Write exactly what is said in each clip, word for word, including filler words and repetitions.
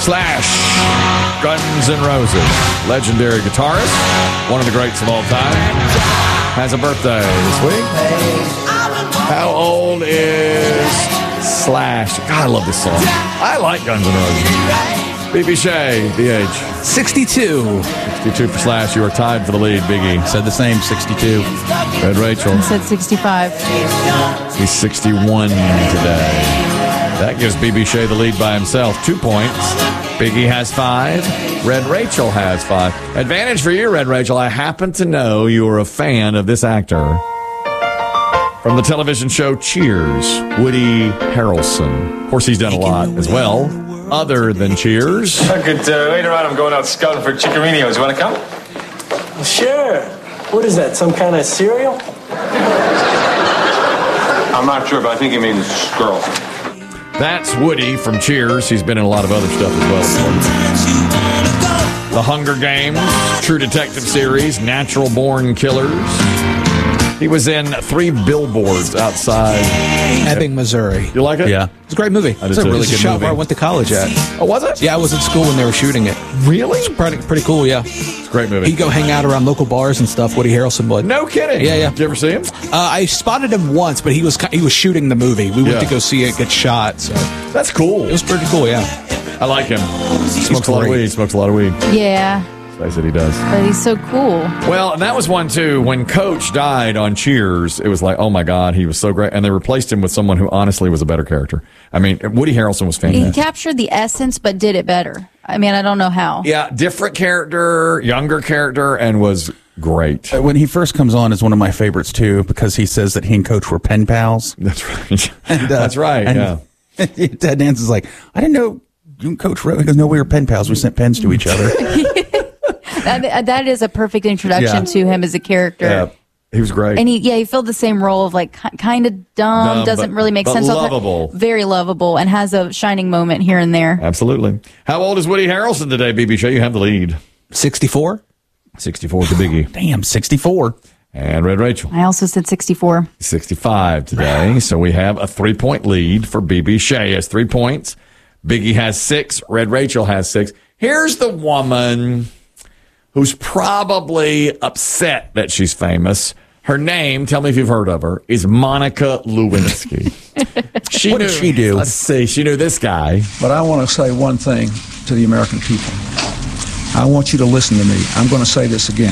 Slash, Guns N' Roses, legendary guitarist, one of the greats of all time, has a birthday this week. How old is Slash? God, I love this song. I like Guns N' Roses. B B Shea, the age. sixty-two. sixty-two for Slash. You are tied for the lead, Biggie. Said the same, sixty-two. Red Rachel. I said sixty-five. He's sixty-one today. That gives B B Shea the lead by himself. Two points. Biggie has five. Red Rachel has five. Advantage for you, Red Rachel. I happen to know you are a fan of this actor from the television show Cheers, Woody Harrelson. Of course, he's done a lot as well, other than Cheers. Good. Uh, later on, I'm going out scouting for chickerinos. You want to come? Well, sure. What is that, some kind of cereal? I'm not sure, but I think he means squirrel. That's Woody from Cheers. He's been in a lot of other stuff as well. The Hunger Games, True Detective series, Natural Born Killers. He was in Three Billboards Outside Ebbing, Missouri. You like it? Yeah. It's a great movie. I did It's a too. really It's a good shot movie. where I went to college at. Oh, was it? Yeah, I was at school when they were shooting it. Really? It's pretty, pretty cool, yeah. It's a great movie. He'd go hang out around local bars and stuff, Woody Harrelson would. No kidding. Yeah, yeah. Did you ever see him? Uh, I spotted him once, but he was he was shooting the movie. We went Yeah. to go see it get shot, so That's cool. it was pretty cool, yeah. I like him. Smokes a lot of great. weed. Smokes a lot of weed. Yeah, I said he does. but he's so cool. Well, and that was one, too. When Coach died on Cheers, it was like, oh, my God, he was so great. And they replaced him with someone who honestly was a better character. I mean, Woody Harrelson was He fantastic. captured the essence, but did it better. I mean, I don't know how. Yeah, different character, younger character, and was great. When he first comes on is one of my favorites, too, because he says that he and Coach were pen pals. That's right. And, uh, That's right, and yeah. Ted Nance is like, I didn't know you and Coach wrote. He goes, no, we were pen pals. We sent pens to each other. That, that is a perfect introduction Yeah. to him as a character. Yeah, he was great. And he, yeah, he filled the same role of like ki- kind of dumb, Dumb, doesn't but- really make but sense. lovable. Very lovable, and has a shining moment here and there. Absolutely. How old is Woody Harrelson today, B B Shea? You have the lead. sixty-four? sixty-four to Biggie. Damn, sixty-four. And Red Rachel. I also said sixty-four. sixty-five today. So we have a three-point lead for B B Shea. Has three points. Biggie has six. Red Rachel has six. Here's the woman who's probably upset that she's famous. Her name, tell me if you've heard of her, is Monica Lewinsky. She What knew, did she do? Let's see. She knew this guy. But I want to say one thing to the American people. I want you to listen to me. I'm going to say this again.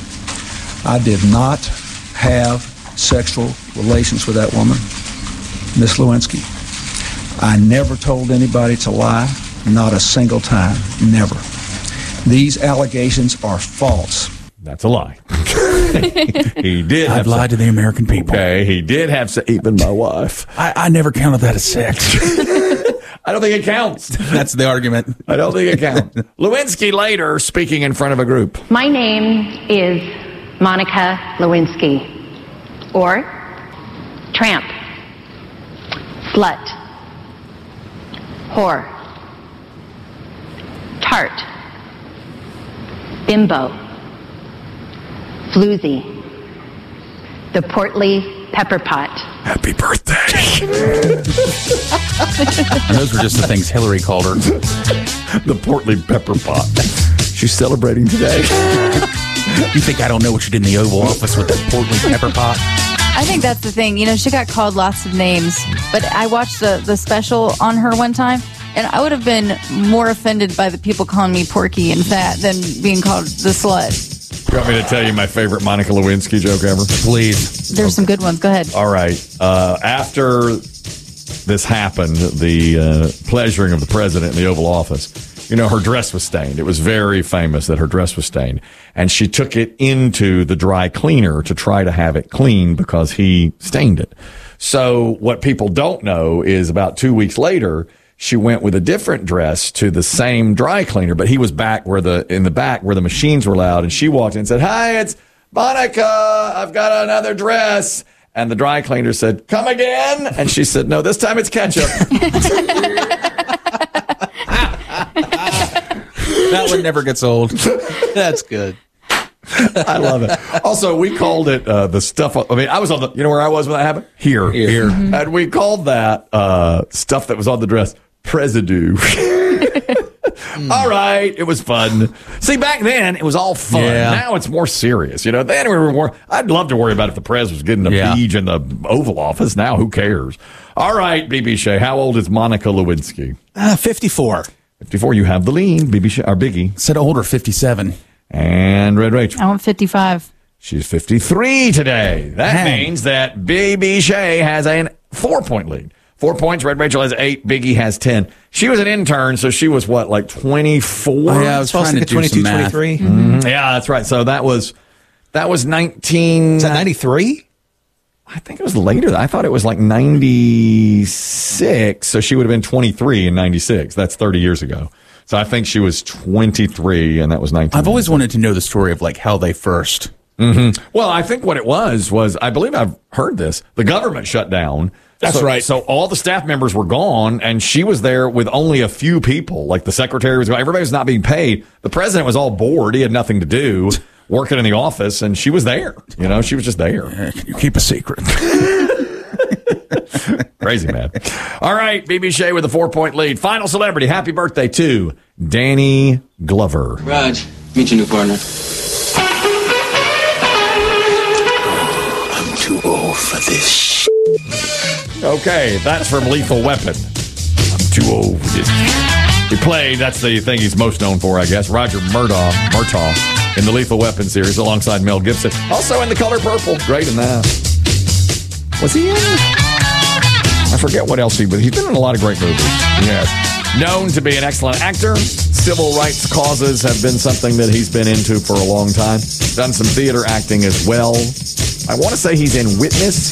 I did not have sexual relations with that woman, Miss Lewinsky. I never told anybody to lie, not a single time, never. These allegations are false. That's a lie. He did have I've lied to the American people. Okay, he did have se- even my wife. I, I never counted that as sex. I don't think it counts. That's the argument. I don't think it counts. Lewinsky later speaking in front of a group. My name is Monica Lewinsky, or tramp, slut, whore, tart, bimbo, floozy, the portly pepper pot. Happy birthday. And those were just the things Hillary called her. The portly pepper pot. She's celebrating today. You think I don't know what you did in the Oval Office with that portly pepper pot? I think that's the thing. You know, she got called lots of names, but I watched the, the special on her one time, and I would have been more offended by the people calling me porky and fat than being called the slut. You want me to tell you my favorite Monica Lewinsky joke ever? Please. There's some good ones. Go ahead. All right. Uh, after this happened, the uh, pleasuring of the president in the Oval Office, you know, her dress was stained. It was very famous that her dress was stained. And she took it into the dry cleaner to try to have it clean because he stained it. So what people don't know is about two weeks later, she went with a different dress to the same dry cleaner, but he was back where the, in the back where the machines were loud. And she walked in and said, "Hi, it's Monica. I've got another dress." And the dry cleaner said, "Come again?" And she said, "No, this time it's ketchup." That one never gets old. That's good. I love it. Also, we called it uh, the stuff. I mean, I was on the, you know where I was when that happened? Here. Here. Mm-hmm. And we called that uh, stuff that was on the dress Presidue. All right, it was fun. See, back then it was all fun. Yeah. Now it's more serious. You know, then we were more. I'd love to worry about if the prez was getting a Yeah. beach in the Oval Office. Now, who cares? All right, B B Shea, how old is Monica Lewinsky? Uh, fifty-four. fifty-four. You have the lead, B B Shea, or Biggie, Said older, fifty-seven. and Red Rachel. I want fifty-five. She's fifty-three today. That Dang. means that B B Shea has a four-point lead. Four points. Red Rachel has eight. Biggie has ten. She was an intern, so she was what, like twenty-four? Oh, yeah, I was trying to do some math. twenty-three. Mhm. Yeah, that's right. So that was that was nineteen. Is that ninety-three? I think it was later. I thought it was like ninety-six. So she would have been twenty-three in ninety-six. That's thirty years ago. So I think she was twenty-three, and that was nineteen. I've always wanted to know the story of like how they first. Mm-hmm. Well, I think what it was was I believe I've heard this. The government shut down. That's So- right. So all the staff members were gone, and she was there with only a few people. Like the secretary was gone. Everybody was not being paid. The president was all bored. He had nothing to do, working in the office, and she was there. You know, she was just there. Uh, can you keep a secret? Crazy, man. All right, B B Shea with a four-point lead. Final celebrity. Happy birthday to Danny Glover. Raj, meet your new partner. I'm too old for this. Okay, that's from Lethal Weapon. I'm too old for this. He played, that's the thing he's most known for, I guess, Roger Murdaugh, Murtaugh in the Lethal Weapon series alongside Mel Gibson. Also in The Color Purple. Great in that. Was he in? I forget what else he was. He's been in a lot of great movies. Yes. Known to be an excellent actor. Civil rights causes have been something that he's been into for a long time. Done some theater acting as well. I want to say he's in Witness.